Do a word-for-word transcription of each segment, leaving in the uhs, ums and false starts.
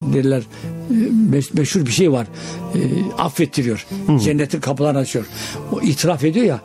derler me- meşhur bir şey var. E, affettiriyor. Hı. Cennetin kapılarını açıyor. O itiraf ediyor ya.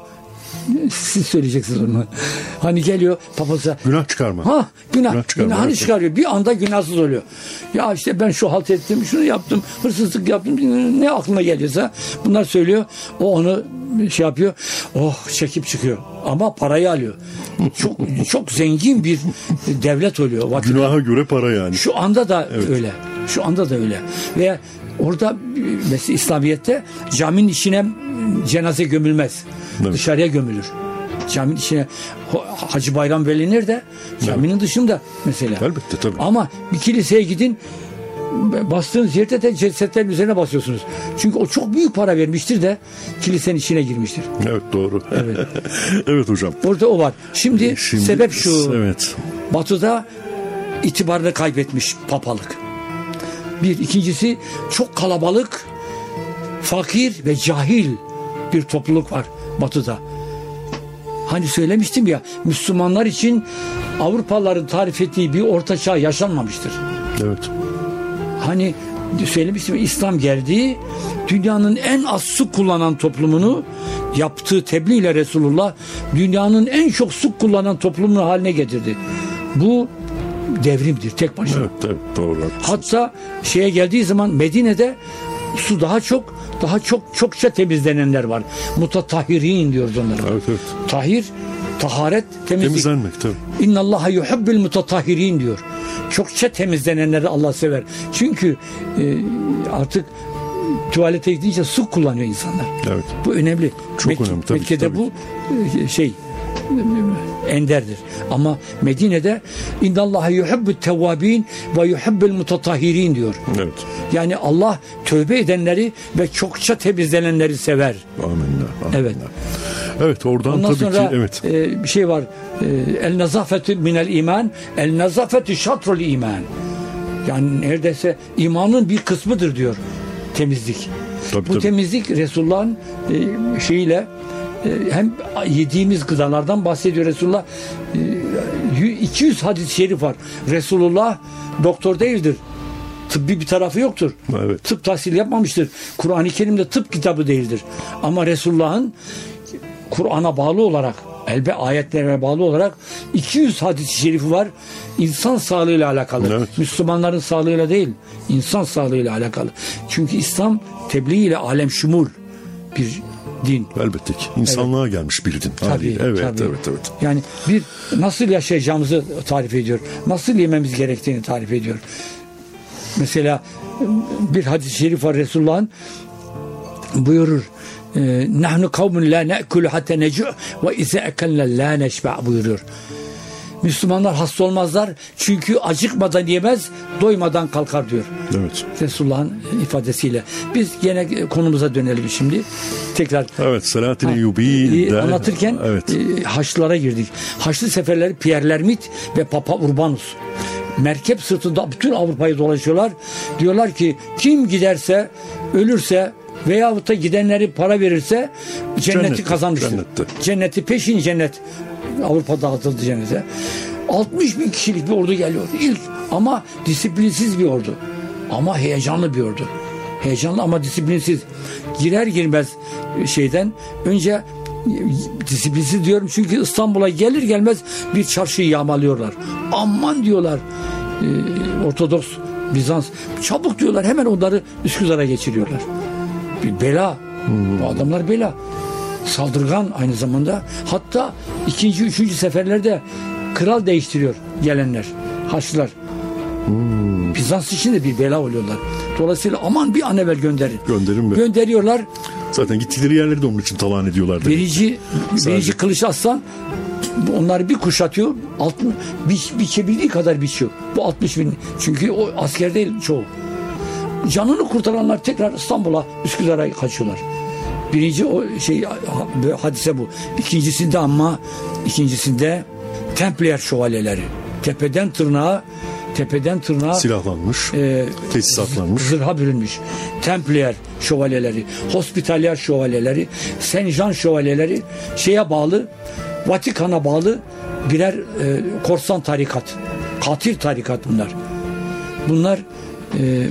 Siz söyleyeceksiniz onu. Hani geliyor papaz'a. Günah çıkarma. Ha, günah. Günah çıkarma. Günahını Evet. çıkarıyor. Bir anda günahsız oluyor. Ya işte ben şu halt ettim, şunu yaptım, hırsızlık yaptım. Ne aklına geliyorsa bunlar söylüyor. O onu şey yapıyor. Oh, çekip çıkıyor. Ama parayı alıyor. Çok çok zengin bir devlet oluyor. Vatikan. Günaha göre para yani. Şu anda da Evet. öyle. Şu anda da öyle. Ve orada mesela İslamiyet'te caminin içine cenaze gömülmez. Evet. Dışarıya gömülür. Caminin içine Hacı Bayram Veli nerede? Caminin evet. dışında mesela. Elbette tabii. Ama bir kiliseye gidin, bastığınız yerde de cesetlerin üzerine basıyorsunuz. Çünkü o çok büyük para vermiştir de kilisenin içine girmiştir. Evet, doğru. Evet. Evet hocam. Orada o var. Şimdi, Şimdi sebep şu. Evet. Batı'da itibarını kaybetmiş papalık. Bir. İkincisi çok kalabalık, fakir ve cahil bir topluluk var Batı'da. Hani söylemiştim ya, Müslümanlar için Avrupalıların tarif ettiği bir orta çağ yaşanmamıştır. Evet. Hani söylemiştim, İslam geldi, dünyanın en az su kullanan toplumunu yaptığı tebliğ ile Resulullah dünyanın en çok su kullanan toplumunu haline getirdi. Bu devrimdir tek başına. Evet, evet, doğru. Hatta şeye geldiği zaman Medine'de su daha çok, daha çok çokça temizlenenler var. Mutatahhirin diyoruz onlara. Evet, evet. Tahir, taharet, temizlik. Temizlenmek tabii. İnnallaha yuhibbul mutatahhirin diyor. Çokça temizlenenleri Allah sever. Çünkü e, artık tuvalete gidince su kullanıyor insanlar. Evet. Bu önemli. Çok Mek- önemli tabii. Mekke'de tabii. bu e, şey enderdir. Ama Medine'de innallaha yuhibbut tevvabin ve yuhibbul mutatahhirin diyor. Evet. Yani Allah tövbe edenleri ve çokça temizlenenleri sever. Amenna. Amenna. Evet. Evet, oradan Ondan tabii sonra ki evet. E, bir şey var. E, el nazafetü minel iman, el nazafetü şatrul iman. Yani neredeyse imanın bir kısmıdır diyor temizlik. Tabii, Bu tabii. temizlik Resulullah'ın e, şeyiyle e, hem yediğimiz gıdalardan bahsediyor Resulullah. E, iki yüz hadis-i şerif var. Resulullah doktor değildir. Tıbbi bir tarafı yoktur. Evet. Tıp tahsil yapmamıştır. Kur'an-ı Kerim'de tıp kitabı değildir. Ama Resulullah'ın Kur'an'a bağlı olarak, elbe ayetlerine bağlı olarak iki yüz hadis-i şerifi var. İnsan sağlığıyla alakalı. Evet. Müslümanların sağlığıyla değil, insan sağlığıyla alakalı. Çünkü İslam tebliğ ile alem şumul bir din. Elbette ki. İnsanlığa evet. gelmiş bir din. Tabii, evet, tabii. evet, evet. Yani bir nasıl yaşayacağımızı tarif ediyor. Nasıl yememiz gerektiğini tarif ediyor. Mesela bir hadis-i şerif var Resulullah'ın, buyurur. Nahnu kavmun la ne'kulu hatta necu' ve izâ ekelna la neşba' buyuruyor. Müslümanlar hasta olmazlar çünkü acıkmadan yemez, doymadan kalkar diyor. Evet. Resulullah'ın ifadesiyle. Biz yine konumuza dönelim şimdi. Tekrar. Evet, Selahattin Eyyubi anlatırken evet. e, Haçlılara girdik. Haçlı seferleri Pierre Lermit ve Papa Urbanus. Merkep sırtında bütün Avrupa'yı dolaşıyorlar. Diyorlar ki kim giderse, ölürse veyahut da gidenleri para verirse cenneti, cenneti kazanmıştır. Cennette. Cenneti peşin cennet. Avrupa dağıtıldı cennete. altmış bin kişilik bir ordu geliyor. İlk ama disiplinsiz bir ordu. Ama heyecanlı bir ordu. Heyecanlı ama disiplinsiz. Girer girmez şeyden önce disiplinsiz diyorum çünkü İstanbul'a gelir gelmez bir çarşıyı yağmalıyorlar. Aman diyorlar e, Ortodoks Bizans çabuk diyorlar, hemen onları Üsküdar'a geçiriyorlar. Bir bela. Hmm. Bu adamlar bela. Saldırgan aynı zamanda. Hatta ikinci, üçüncü seferlerde kral değiştiriyor gelenler. Haçlılar. Hmm. Bizans için de bir bela oluyorlar. Dolayısıyla aman bir an evvel gönderin. Gönderin mi? Gönderiyorlar. Zaten gittikleri yerleri de onun için talan ediyorlar. Birinci, birinci Kılıç Aslan onları bir kuşatıyor. Altın, biç, biçebildiği kadar biçiyor. Bu altmış bin. Çünkü o asker değil çoğu. Canını kurtaranlar tekrar İstanbul'a, Üsküdar'a kaçıyorlar. Birinci o şey hadise bu. İkincisinde ama ikincisinde Templier şövalyeleri tepeden tırnağa tepeden tırnağa silahlanmış, e, tesisatlanmış, zırha bürünmüş. Templier şövalyeleri, Hospitalier şövalyeleri, Saint Jean şövalyeleri şeye bağlı, Vatikan'a bağlı birer e, korsan tarikat. Katil tarikat bunlar. Bunlar e,